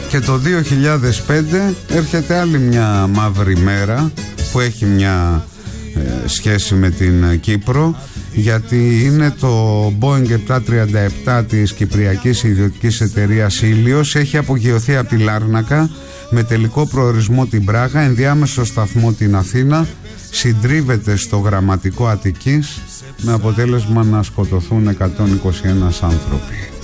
Και το 2005 έρχεται άλλη μια μαύρη μέρα που έχει μια σχέση με την Κύπρο, γιατί είναι το Boeing 737 της Κυπριακής Ιδιωτικής Εταιρείας Ήλιος. Έχει απογειωθεί από τη Λάρνακα με τελικό προορισμό την Πράγα, ενδιάμεσο σταθμό την Αθήνα, συντρίβεται στο γραμματικό Αττικής με αποτέλεσμα να σκοτωθούν 121 άνθρωποι.